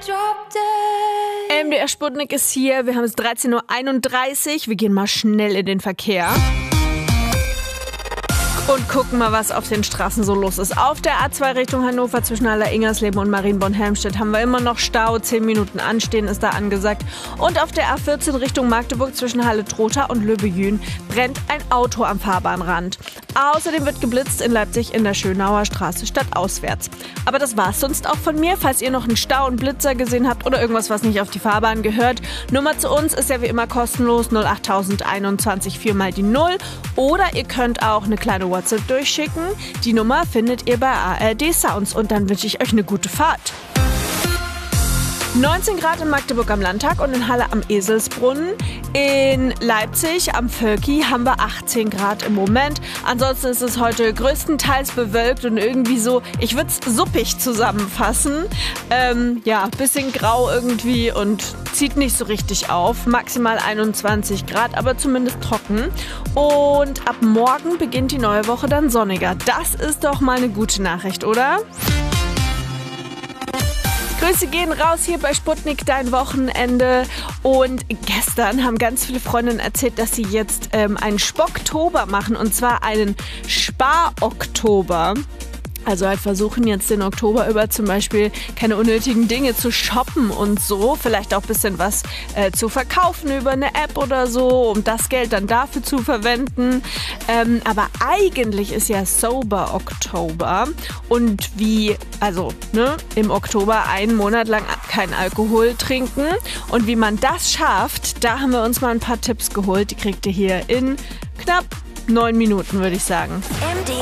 MDR Sputnik ist hier. Wir haben es 13:31 Uhr. Wir gehen mal schnell in den Verkehr. Und gucken mal, was auf den Straßen so los ist. Auf der A2 Richtung Hannover zwischen Haller-Ingersleben und Marienborn-Helmstedt haben wir immer noch Stau. 10 Minuten anstehen ist da angesagt. Und auf der A14 Richtung Magdeburg zwischen Halle-Trotha und Löbejün brennt ein Auto am Fahrbahnrand. Außerdem wird geblitzt in Leipzig in der Schönauer Straße stadtauswärts. Aber das war's sonst auch von mir. Falls ihr noch einen Stau und Blitzer gesehen habt oder irgendwas, was nicht auf die Fahrbahn gehört, Nummer zu uns ist ja wie immer kostenlos 08021 4 mal die 0. Oder ihr könnt auch eine kleine WhatsApp durchschicken. Die Nummer findet ihr bei ARD Sounds und dann wünsche ich euch eine gute Fahrt. 19 Grad in Magdeburg am Landtag und in Halle am Eselsbrunnen. In Leipzig am Völki haben wir 18 Grad im Moment. Ansonsten ist es heute größtenteils bewölkt und irgendwie so, ich würde es suppig zusammenfassen. Bisschen grau irgendwie und zieht nicht so richtig auf. Maximal 21 Grad, aber zumindest trocken. Und ab morgen beginnt die neue Woche dann sonniger. Das ist doch mal eine gute Nachricht, oder? Grüße gehen raus hier bei Sputnik, dein Wochenende. Und gestern haben ganz viele Freundinnen erzählt, dass sie jetzt einen Spocktober machen. Und zwar einen Spar-Oktober. Also halt versuchen jetzt den Oktober über zum Beispiel keine unnötigen Dinge zu shoppen und so. Vielleicht auch ein bisschen was zu verkaufen über eine App oder so, um das Geld dann dafür zu verwenden. Aber eigentlich ist ja Sober Oktober. Und im Oktober einen Monat lang kein Alkohol trinken. Und wie man das schafft, da haben wir uns mal ein paar Tipps geholt. Die kriegt ihr hier in knapp 9 Minuten, würde ich sagen.